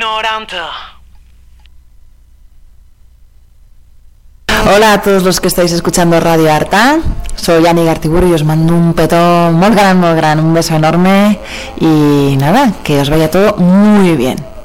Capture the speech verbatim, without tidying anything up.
noranta. Hola a todos los que estáis escuchando Radio Arta. Soy Ani Gartiburu y os mando un petó muy gran, muy gran, un beso enorme y nada, que os vaya todo muy bien.